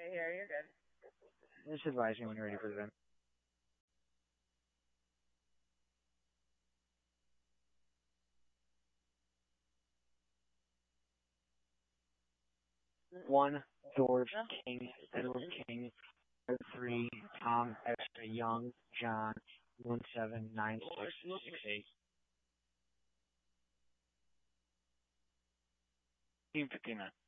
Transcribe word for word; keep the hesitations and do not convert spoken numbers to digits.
here. You're good. Just advise me when you're ready for the event. One, George King, Edward King, three, Tom Esther Young, John, one seven nine six six eight. Team fifty-nine.